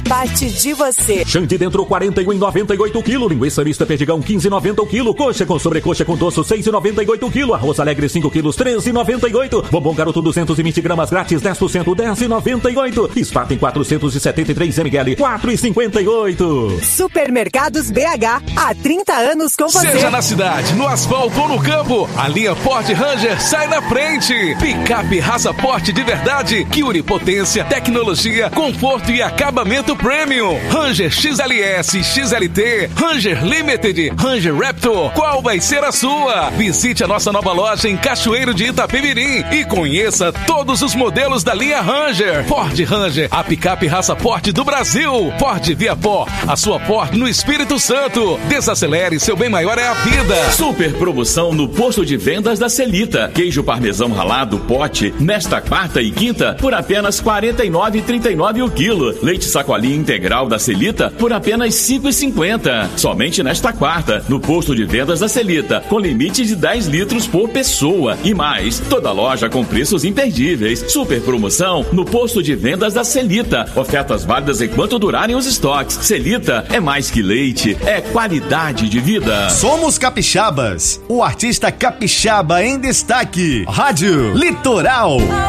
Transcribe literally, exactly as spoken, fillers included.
abate de você. Xande dentro quarenta e um e noventa e oito quilo. Linguiça mista perdigão quinze e noventa o quilo. Coxa com sobrecoxa com doce seis e noventa e oito o quilo. Arroz alegre cinco quilos treze e noventa e oito. Bombom garoto duzentos e vinte gramas grátis dez por cento dez e noventa e oito. Spaten quatrocentos e setenta e três mililitros quatro e cinquenta e oito. Supermercados B H, há trinta anos com você. Seja na cidade, no asfalto ou no campo, a linha Ford Ranger sai na frente. Picape raça Forte de verdade, que une potência, tecnologia, conforto e acabamento premium. Ranger X L S, X L T, Ranger Limited, Ranger Raptor. Qual vai ser a sua? Visite a nossa nova loja em Cachoeiro de Itapemirim e conheça todos os modelos da linha Ranger. Ford Ranger, a picape raça Forte do Brasil. Ford Viapó, a sua Ford no Espírito Santo. Desacelere, seu bem maior é a vida. Super promoção no posto de vendas da Celita. Queijo parmesão ralado pote, nesta quarta e quinta, por apenas quarenta e nove reais e trinta e nove centavos o quilo. Leite sacolinha integral da Celita, por apenas cinco reais e cinquenta centavos. Somente nesta quarta, no posto de vendas da Celita, com limite de dez litros por pessoa. E mais, toda loja com preços imperdíveis. Super promoção no posto de vendas da Celita. Ofertas válidas enquanto durarem os estoques. Celita é mais que leite, é qualidade de vida. Somos capixabas. O artista capixaba em destaque. Rádio Litoral.